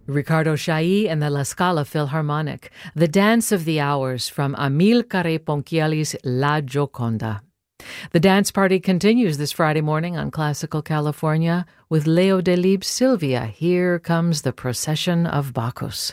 Ricardo Chailly and the La Scala Philharmonic, The Dance of the Hours from Amilcare Ponchielli's La Gioconda. The dance party continues this Friday morning on Classical California with Leo Delibes' Sylvia, Here Comes the Procession of Bacchus.